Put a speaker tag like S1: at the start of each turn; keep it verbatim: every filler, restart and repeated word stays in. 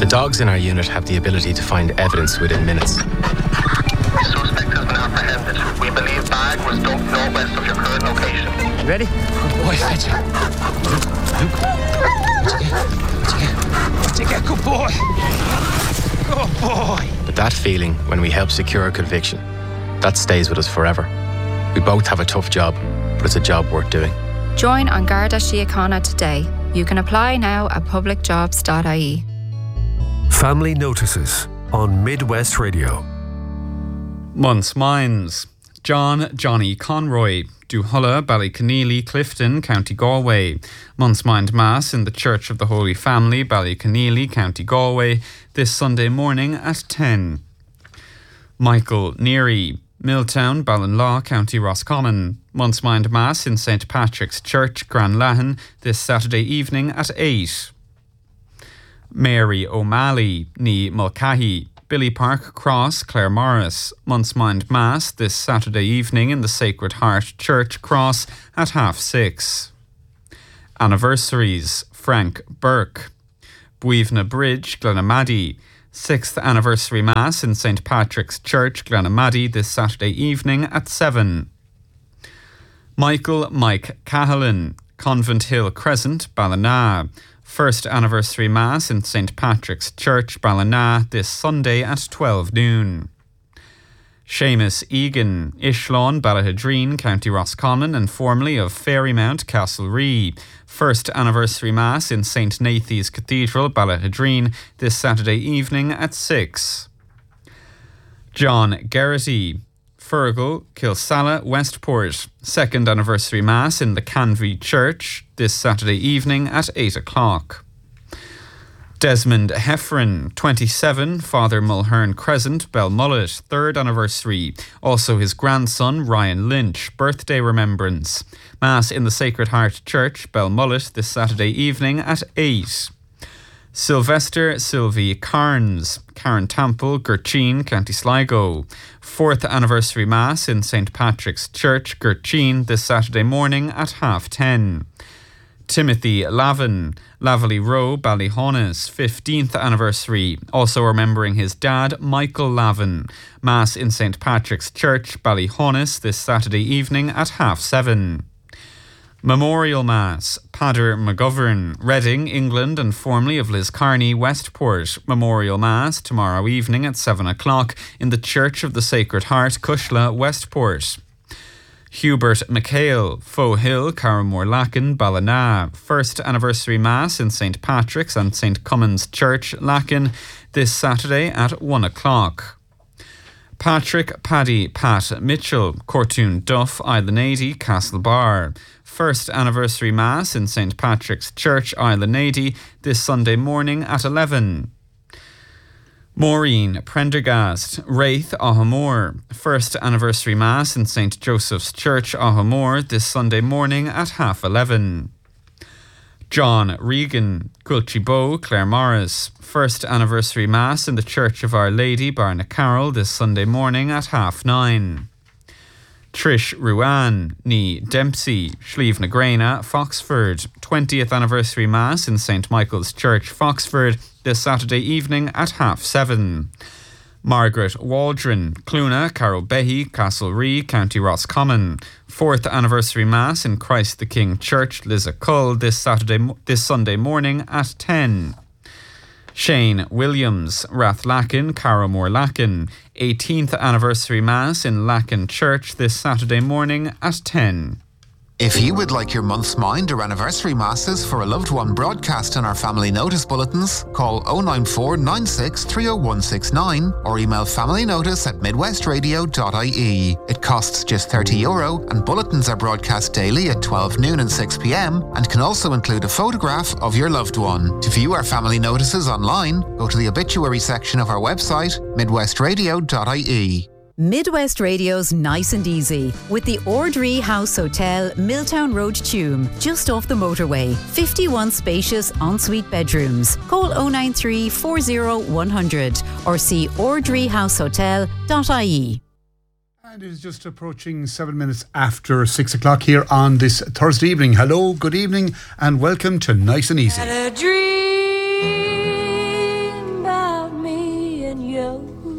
S1: The dogs in our unit have the ability to find evidence within minutes.
S2: The suspect has been apprehended. We believe bag was dumped northwest of your current location.
S3: You ready? Good boy, fetch it. Luke, Luke. What's it get? Good boy. Good boy.
S1: But that feeling when we help secure a conviction, that stays with us forever. We both have a tough job, but it's a job worth doing.
S4: Join An Garda Síochána today. You can apply now at public jobs dot I E.
S5: Family Notices on Midwest Radio.
S6: Months Minds. John Johnny Conroy, Duhulla, Ballyconneely, Clifton, County Galway. Months Mind Mass in the Church of the Holy Family, Ballyconneely, County Galway, this Sunday morning at ten. Michael Neary, Milltown, Ballinlaw, County Roscommon. Months Mind Mass in Saint Patrick's Church, Granlahan, this Saturday evening at eight. Mary O'Malley, ní Mulcahy, Billy Park Cross, Clare Morris. Months Mind Mass this Saturday evening in the Sacred Heart Church Cross at half six. Anniversaries: Frank Burke, Buivna Bridge, Glenamaddy. Sixth Anniversary Mass in Saint Patrick's Church, Glenamaddy, this Saturday evening at seven. Michael Mike Cahalan, Convent Hill Crescent, Ballina. First Anniversary Mass in Saint Patrick's Church, Ballina, this Sunday at twelve noon. Seamus Egan, Ishlawn, Ballahadreen, County Roscommon, and formerly of Fairymount, Castlerea. First Anniversary Mass in Saint Nathy's Cathedral, Ballahadreen, this Saturday evening at six. John Garrity, Fergal, Kilsalla, Westport. Second Anniversary Mass in the Canvey Church, this Saturday evening at eight o'clock. Desmond Heffron, twenty-seven, Father Mulhern Crescent, Belmullet, third anniversary. Also his grandson, Ryan Lynch, birthday remembrance. Mass in the Sacred Heart Church, Belmullet, this Saturday evening at eight. Sylvester Sylvie Carnes, Karen Temple, Gurcheen, County Sligo. Fourth anniversary Mass in Saint Patrick's Church, Gurcheen, this Saturday morning at half ten. Timothy Lavin, Laverley Row, Ballyhaunis, fifteenth anniversary. Also remembering his dad, Michael Lavin. Mass in Saint Patrick's Church, Ballyhaunis, this Saturday evening at half seven. Memorial Mass, Pader McGovern, Reading, England, and formerly of Liscarney, Westport. Memorial Mass tomorrow evening at seven o'clock in the Church of the Sacred Heart, Cushla, Westport. Hubert McHale, Faux Hill, Carramore Lacken, Ballina. First anniversary Mass in Saint Patrick's and Saint Cummins Church, Lacken, this Saturday at one o'clock. Patrick Paddy Pat Mitchell, Cortoon Duff, Islanady, Castlebar. First anniversary Mass in Saint Patrick's Church, Islanady, this Sunday morning at eleven. Maureen Prendergast, Wraith, Ahamore. First anniversary Mass in Saint Joseph's Church, Ahamore, this Sunday morning at half eleven. John Regan, Gulchibo, Clare Morris. First anniversary Mass in the Church of Our Lady, Barnacarroll, this Sunday morning at half nine. Trish Ruan, ní Dempsey, Slieve na Grana, Foxford. twentieth anniversary Mass in Saint Michael's Church, Foxford, this Saturday evening at half seven. Margaret Waldron, Cluna, Carrowbehy, Castlerea, County Roscommon. Fourth anniversary Mass in Christ the King Church, Lissacull, this Saturday, this Sunday morning at ten. Shane Williams, Rathlacken, Carramore Lacken. eighteenth anniversary Mass in Lacken Church this Saturday morning at ten.
S7: If you would like your month's mind or anniversary masses for a loved one broadcast in our family notice bulletins, call oh nine four nine six three oh one six nine or email familynotice at midwestradio dot I E. It costs just thirty euro and bulletins are broadcast daily at twelve noon and six p.m. and can also include a photograph of your loved one. To view our family notices online, go to the obituary section of our website, midwestradio dot I E.
S8: Midwest Radio's Nice and Easy with the Ordree House Hotel, Milltown Road, Tuam, just off the motorway. fifty-one spacious ensuite bedrooms. Call oh nine three four oh one hundred or see ordree house hotel dot I E.
S9: And it is just approaching seven minutes after six o'clock here on this Thursday evening. Hello, good evening, and welcome to Nice and Easy.
S10: Had a dream you.